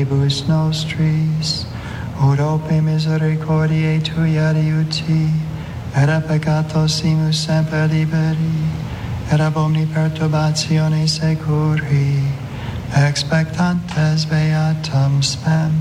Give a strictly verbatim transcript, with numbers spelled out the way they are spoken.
Bus nostris, ut ope misericordiae tui adiuti, et a peccatos simus semper liberi, et ab omni perturbatione securi, expectantes beatam spem.